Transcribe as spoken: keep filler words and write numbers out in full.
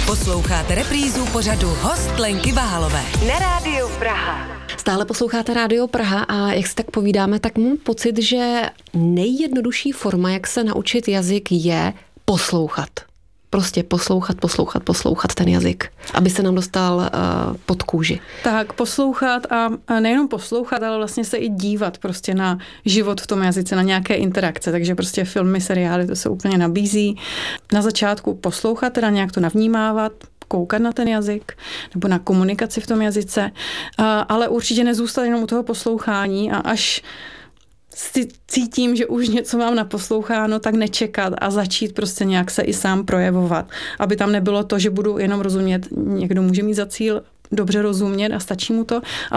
Posloucháte reprízu pořadu Host Lenky Vahalové na Rádiu Praha. Stále posloucháte Rádio Praha a jak si tak povídáme, tak mám pocit, že nejjednodušší forma, jak se naučit jazyk, je poslouchat. Prostě poslouchat, poslouchat, poslouchat ten jazyk, aby se nám dostal uh, pod kůži. Tak, poslouchat a, a nejenom poslouchat, ale vlastně se i dívat prostě na život v tom jazyce, na nějaké interakce, takže prostě filmy, seriály, to se úplně nabízí. Na začátku poslouchat, teda nějak to navnímávat, koukat na ten jazyk nebo na komunikaci v tom jazyce, a, ale určitě nezůstat jenom u toho poslouchání a až si cítím, že už něco mám naposloucháno, tak nečekat a začít prostě nějak se i sám projevovat. Aby tam nebylo to, že budu jenom rozumět, někdo může mít za cíl dobře rozumět a stačí mu to,